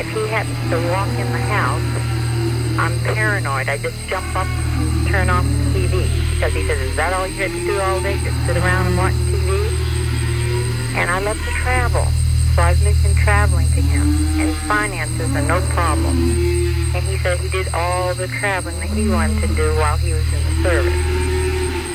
if he happens to walk in the house, I'm paranoid. I just jump up and turn off the TV. Because he says, is that all you had to do all day? Just sit around and watch TV? And I love to travel. So I've mentioned traveling to him. And finances are no problem. And he said he did all the traveling that he wanted to do while he was in the service.